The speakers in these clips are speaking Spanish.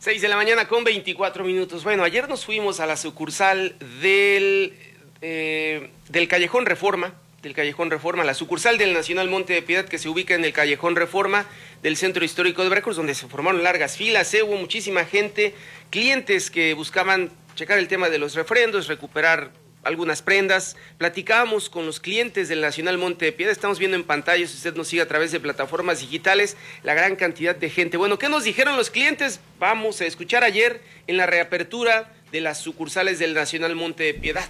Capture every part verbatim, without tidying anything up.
seis de la mañana con veinticuatro minutos. Bueno, ayer nos fuimos a la sucursal del, eh, del Callejón Reforma, del Callejón Reforma, la sucursal del Nacional Monte de Piedad, que se ubica en el Callejón Reforma del Centro Histórico de Veracruz, donde se formaron largas filas, eh, hubo muchísima gente, clientes que buscaban checar el tema de los refrendos, recuperar algunas prendas. Platicábamos con los clientes del Nacional Monte de Piedad, estamos viendo en pantalla, si usted nos sigue a través de plataformas digitales, la gran cantidad de gente. Bueno, ¿qué nos dijeron los clientes? Vamos a escuchar ayer en la reapertura de las sucursales del Nacional Monte de Piedad.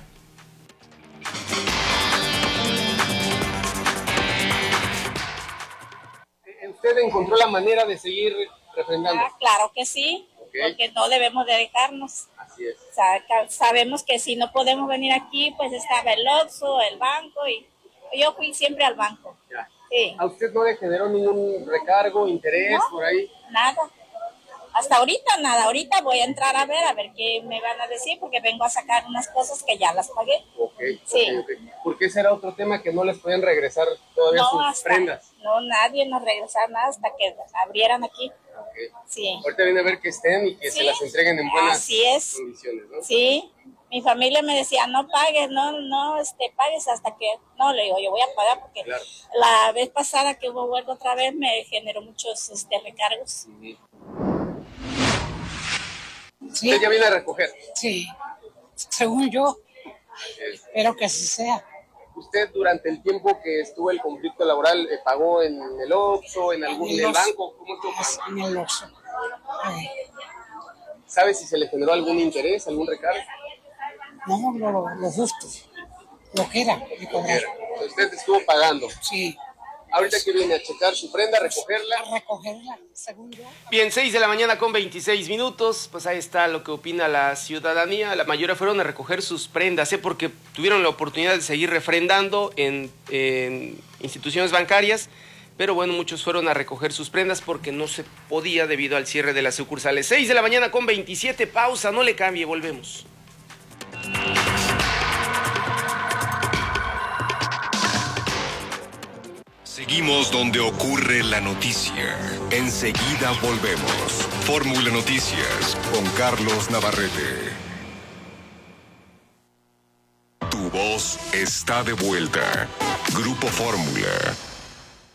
¿Usted encontró la manera de seguir refrendando? Ah, claro que sí, okay. Porque no debemos de dejarnos. Así es. O sea, sabemos que si no podemos venir aquí, pues estaba el Oxxo, el banco, y yo fui siempre al banco. Ya. Sí. ¿A usted no le generó ningún recargo, interés no, por ahí? Nada. Hasta ahorita nada, ahorita voy a entrar a ver, a ver qué me van a decir, porque vengo a sacar unas cosas que ya las pagué. Ok, sí. Okay, okay. ¿Por qué ese era otro tema que no les podían regresar todavía no, sus hasta, prendas? No, nadie nos regresaba nada hasta que abrieran aquí. Okay. Sí. Ahorita viene a ver que estén y que sí. se las entreguen en buenas Así es. condiciones, ¿no? Sí. Mi familia me decía, no pagues, no, no, este, pagues hasta que... No, le digo, yo voy a pagar porque claro. La vez pasada que hubo huelga otra vez me generó muchos este, recargos. Uh-huh. Sí. ¿Usted ya viene a recoger? Sí, según yo, eh, espero que así sea. ¿Usted durante el tiempo que estuvo el conflicto laboral eh, pagó en el Oxxo, en algún en el banco? ¿Cómo estuvo pagando? En el Oxxo. Ay. ¿Sabe si se le generó algún interés, algún recargo? No, lo, lo justo, lo que era. Lo que era. ¿Usted estuvo pagando? Sí. ¿Ahorita que viene a checar su prenda, a recogerla? A recogerla, según yo. Bien, seis de la mañana con veintiséis minutos, pues ahí está lo que opina la ciudadanía. La mayoría fueron a recoger sus prendas, ¿eh? Porque tuvieron la oportunidad de seguir refrendando en, en instituciones bancarias, pero bueno, muchos fueron a recoger sus prendas porque no se podía debido al cierre de las sucursales. seis de la mañana con veintisiete, pausa, no le cambie, volvemos. Seguimos donde ocurre la noticia. Enseguida volvemos. Fórmula Noticias con Carlos Navarrete. Tu voz está de vuelta. Grupo Fórmula.